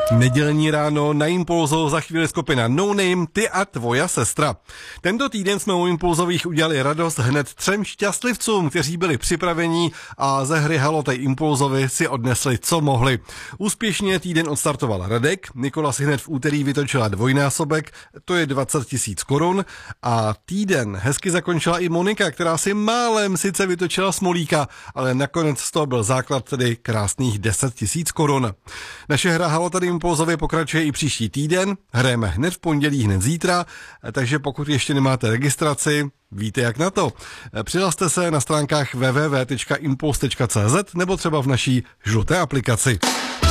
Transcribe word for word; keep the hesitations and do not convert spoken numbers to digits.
Nedělní ráno na Impulzu, za chvíli skupina No Name, Ty a tvoja sestra. Tento týden jsme u Impulzových udělali radost hned třem šťastlivcům, kteří byli připraveni a ze hry Halo tej Impulzovi si odnesli, co mohli. Úspěšně týden odstartoval Radek, Nikola si hned v úterý vytočila dvojnásobek, to je dvacet tisíc korun, a týden hezky zakončila i Monika, která si málem sice vytočila smolíka, ale nakonec z toho byl základ, tedy krásných deset tisíc korun. Naše hra Halo tady Impulzově pokračuje i příští týden, hrajeme hned v pondělí, hned zítra, takže pokud ještě nemáte registraci, víte jak na to. Přihlaste se na stránkách w w w tečka impuls tečka c z nebo třeba v naší žluté aplikaci.